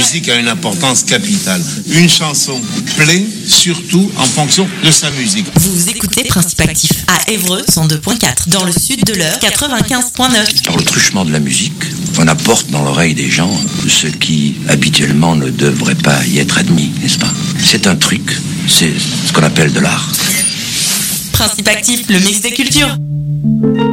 musique a une importance capitale. Une chanson plaît surtout en fonction de sa musique. Vous écoutez Principe Actif à Évreux 102.4, dans le sud de l'Eure 95.9. Dans le truchement de la musique, on apporte dans l'oreille des gens ce qui habituellement ne devrait pas y être admis, n'est-ce pas? C'est un truc, c'est ce qu'on appelle de l'art. Principe Actif, le mix des cultures.